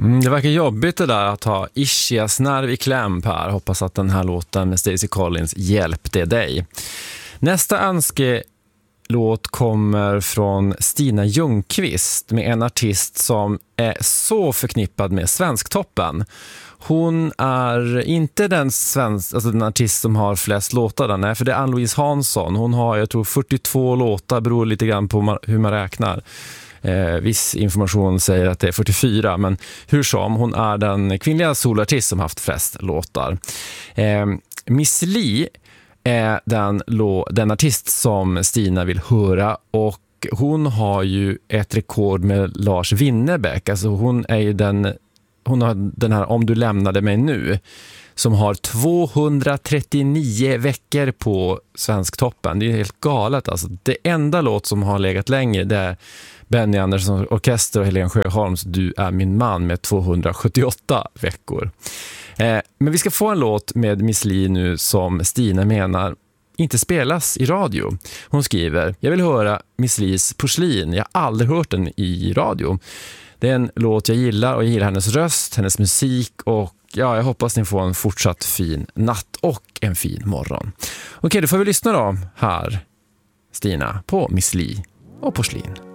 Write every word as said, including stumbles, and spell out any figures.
Mm, det verkar jobbigt det där att ha ischiasnerv i kläm, Per. Hoppas att den här låten med Stacey Collins hjälpte dig. Nästa önskelåt kommer från Stina Ljungqvist med en artist som är så förknippad med Svensktoppen. Hon är inte den svensk, alltså den artist som har flest låtar där, nej, för det är Ann-Louise Hansson. Hon har, jag tror, fyrtiotvå låtar, beror lite grann på hur man räknar. Eh, viss information säger att det är fyrtiofyra, men hur som, hon är den kvinnliga solartist som haft flest låtar. Eh, Miss Li är den, den artist som Stina vill höra, och hon har ju ett rekord med Lars Winnerbäck. Alltså hon är ju den, hon har den här Om du lämnade mig nu, som har tvåhundratrettionio veckor på Svensktoppen. Det är helt galet. Alltså, det enda låt som har legat längre, det är Benny Anderssons orkester och Helen Sjöholms Du är min man med tvåhundrasjuttioåtta veckor. Eh, men vi ska få en låt med Miss Li nu som Stina menar inte spelas i radio. Hon skriver: jag vill höra Miss Lis Porslin. Jag har aldrig hört den i radio. Det är en låt jag gillar, och jag gillar hennes röst, hennes musik, och ja, jag hoppas ni får en fortsatt fin natt och en fin morgon. Okej, då får vi lyssna då här, Stina, på Miss Li och Porslin.